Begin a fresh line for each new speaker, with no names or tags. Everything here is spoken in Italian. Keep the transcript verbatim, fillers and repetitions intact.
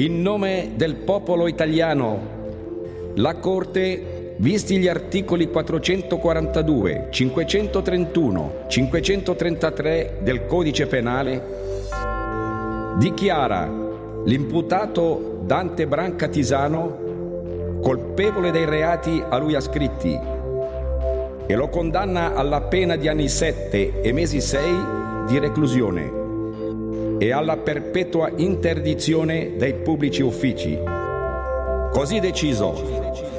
In nome del popolo italiano, la Corte, visti gli articoli quattrocentoquarantadue, cinquecentotrentuno, cinquecentotrentatré del Codice Penale, dichiara l'imputato Dante Branca Tisano colpevole dei reati a lui ascritti e lo condanna alla pena di anni sette e mesi sei di reclusione e alla perpetua interdizione dai pubblici uffici. Così deciso.